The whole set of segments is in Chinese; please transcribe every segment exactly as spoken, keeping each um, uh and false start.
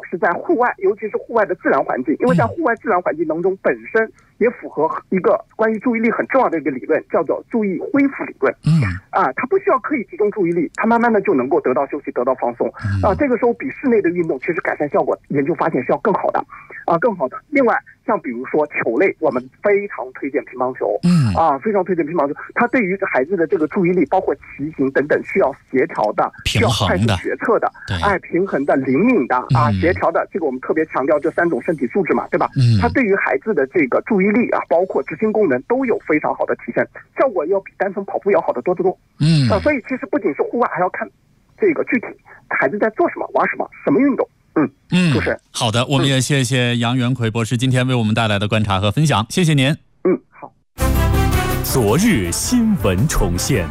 是在户外，尤其是户外的自然环境，因为在户外自然环境当中本身也符合一个关于注意力很重要的一个理论，叫做注意恢复理论。 嗯啊，它不需要刻意集中注意力，它慢慢的就能够得到休息，得到放松。啊，这个时候比室内的运动其实改善效果，研究发现是要更好的，啊，更好的。另外，像比如说球类，我们非常推荐乒乓球。 嗯啊，非常推荐乒乓球，它对于孩子的这个注意力，包括骑行等等，需要协调的，需要快速决策的，哎，平衡的、灵敏的啊，协调的。这个我们特别强调这三种身体素质嘛，对吧？ 嗯， 它对于孩子的这个注意力啊，包括执行功能都有非常好的提升，效果要比单纯跑步要好得多得多。 嗯啊，所以其实不仅是户外，还要看这个具体孩子在做什么、玩什么、什么运动。嗯嗯， 就是好的，我们也谢谢杨元奎博士今天为我们带来的观察和分享，谢谢您。 嗯，好。 昨日新闻重现，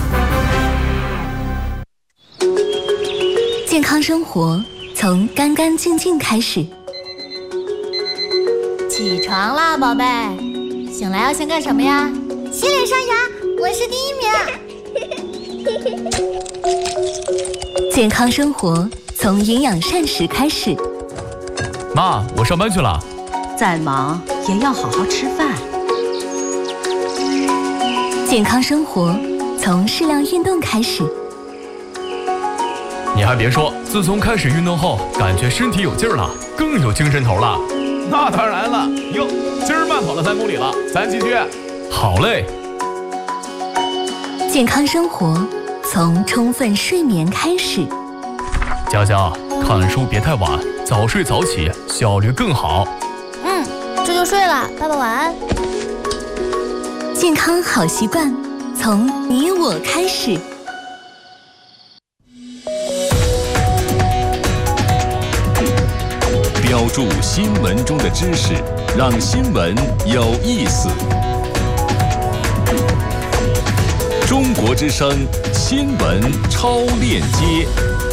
健康生活从干干净净开始。 起床啦，宝贝！醒来要先干什么呀？ 洗脸刷牙，我是第一名。健康生活从营养膳食开始。 妈，我上班去了。 再忙也要好好吃饭。 健康生活从适量运动开始。 你还别说，自从开始运动后，感觉身体有劲儿了，更有精神头了。 那当然了，哟，今儿慢跑了三公里了，咱继续。 好嘞。 健康生活从充分睡眠开始。 佳佳，看书别太晚，早睡早起，效率更好。 嗯，这就睡了，爸爸晚安。 健康好习惯从你我开始。 标注新闻中的知识，让新闻有意思。中国之声新闻超链接。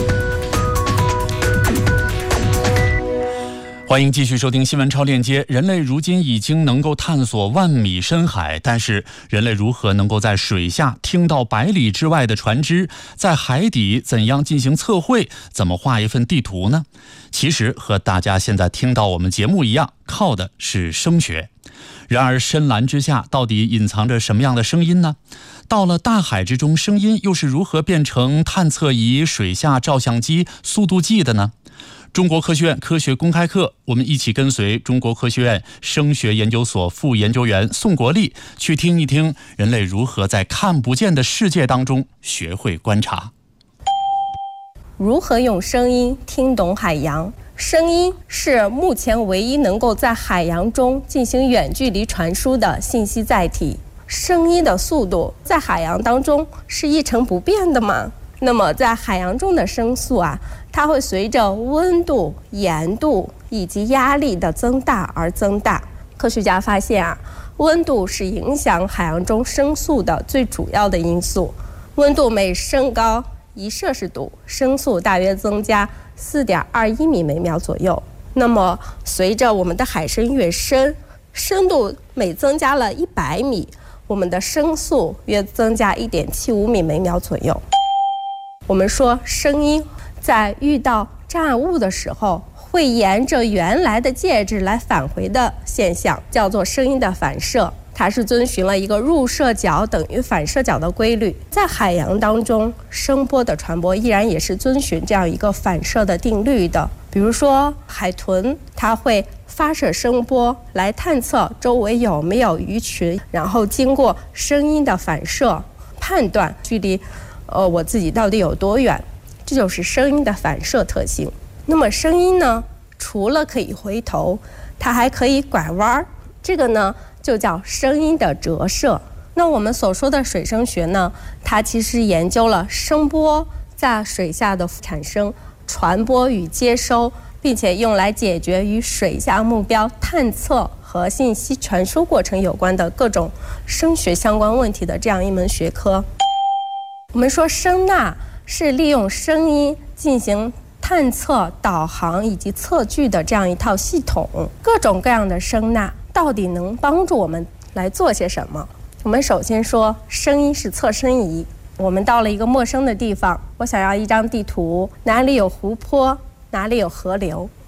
欢迎继续收听新闻超链接。人类如今已经能够探索万米深海，但是人类如何能够在水下听到百里之外的船只？在海底怎样进行测绘？怎么画一份地图呢？其实和大家现在听到我们节目一样，靠的是声学。然而深蓝之下到底隐藏着什么样的声音呢？到了大海之中，声音又是如何变成探测仪、水下照相机、速度计的呢？中国科学院科学公开课，我们一起跟随中国科学院声学研究所副研究员宋国立去听一听人类如何在看不见的世界当中学会观察。 如何用声音听懂海洋？声音是目前唯一能够在海洋中进行远距离传输的信息载体。声音的速度在海洋当中是一成不变的吗？那么在海洋中的声速啊，它会随着温度、盐度以及压力的增大而增大。科学家发现啊，温度是影响海洋中声速的最主要的因素。温度每升高一摄氏度，声速大约增加四点二一米每秒左右。那么随着我们的海深越深，深度每增加了一百米，我们的声速约增加一点七五米每秒左右。我们说声音在遇到障碍物的时候，会沿着原来的介质来返回的现象，叫做声音的反射。它是遵循了一个入射角等于反射角的规律。在海洋当中，声波的传播依然也是遵循这样一个反射的定律的。比如说海豚，它会发射声波来探测周围有没有鱼群，然后经过声音的反射判断距离呃，我自己到底有多远，这就是声音的反射特性。那么声音呢，除了可以回头，它还可以拐弯，这个呢就叫声音的折射。那我们所说的水声学呢，它其实研究了声波在水下的产生、传播与接收，并且用来解决与水下目标探测和信息传输过程有关的各种声学相关问题的这样一门学科。我们说声呐是利用声音进行探测、导航以及测距的这样一套系统。各种各样的声呐到底能帮助我们来做些什么？我们首先说声音是测声仪。我们到了一个陌生的地方，我想要一张地图，哪里有湖泊，哪里有河流，